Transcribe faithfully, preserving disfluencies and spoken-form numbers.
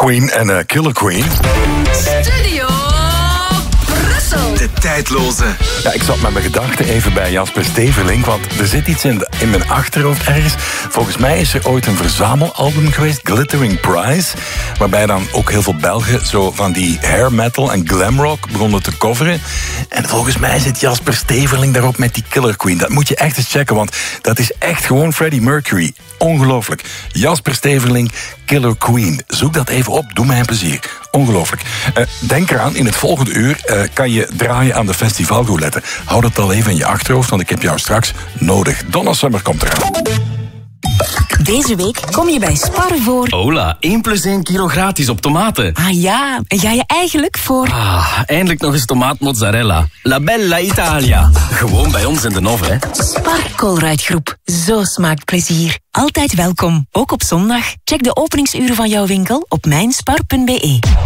Queen en uh, Killer Queen. Studio Brussel. De tijdloze. Ja, ik zat met mijn gedachten even bij Jasper Steverlink, want er zit iets in, de, in mijn achterhoofd ergens. Volgens mij is er ooit een verzamelalbum geweest, Glittering Prize, waarbij dan ook heel veel Belgen zo van die hair metal en glamrock begonnen te coveren. En volgens mij zit Jasper Steverling daarop met die Killer Queen. Dat moet je echt eens checken, want dat is echt gewoon Freddie Mercury. Ongelooflijk. Jasper Steverling, Killer Queen. Zoek dat even op, doe mij een plezier. Ongelooflijk. Uh, denk eraan, in het volgende uur uh, kan je draaien aan de festivalroulette. Hou dat al even in je achterhoofd, want ik heb jou straks nodig. Donna Summer komt eraan. Deze week kom je bij Spar voor... Hola, één plus één kilo gratis op tomaten. Ah ja, en ga je eigenlijk voor... Ah, eindelijk nog eens tomaatmozzarella. La Bella Italia. Gewoon bij ons in de Nov, hè. Spar Colruyt-groep. Zo smaakt plezier. Altijd welkom, ook op zondag. Check de openingsuren van jouw winkel op mijnspar punt be.